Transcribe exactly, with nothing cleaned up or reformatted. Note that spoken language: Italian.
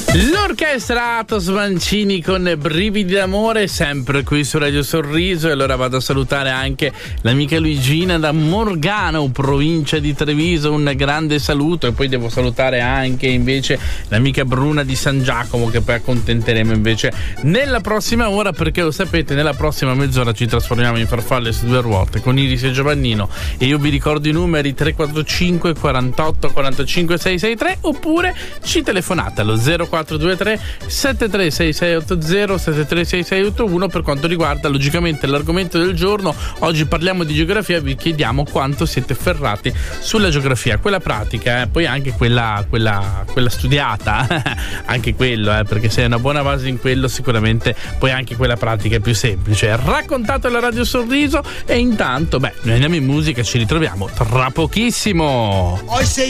L'orchestra Atos Mancini con Brividi d'amore, sempre qui su Radio Sorriso. E allora vado a salutare anche l'amica Luigina da Morgano, provincia di Treviso, un grande saluto. E poi devo salutare anche invece l'amica Bruna di San Giacomo, che poi accontenteremo invece nella prossima ora, perché lo sapete, nella prossima mezz'ora ci trasformiamo in farfalle su due ruote con Iris e Giovannino. E io vi ricordo i numeri: tre quattro cinque quarantotto quarantacinque sei sei tre, oppure ci telefonate allo zero quattro due tre sette tre sei sei otto zero sette tre sei sei otto uno per quanto riguarda logicamente l'argomento del giorno. Oggi parliamo di geografia, vi chiediamo quanto siete ferrati sulla geografia, quella pratica, eh? Poi anche quella, quella, quella studiata, anche quello, eh? Perché se hai una buona base in quello sicuramente poi anche quella pratica è più semplice. Raccontate alla Radio Sorriso. E intanto, beh, noi andiamo in musica, ci ritroviamo tra pochissimo.